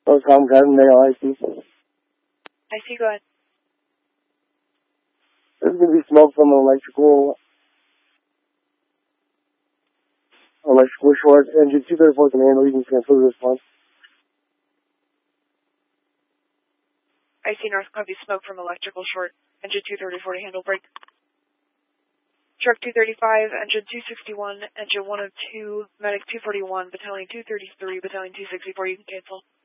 Comcast Mail, I see. I see, go ahead. There's going to be smoke from an electrical short. Engine 234 can handle. You can cancel the response. I see north copy, smoke from electrical short. Engine 234 to handle, break. Truck 235, engine 261, engine 102, medic 241, battalion 233, battalion 264, you can cancel.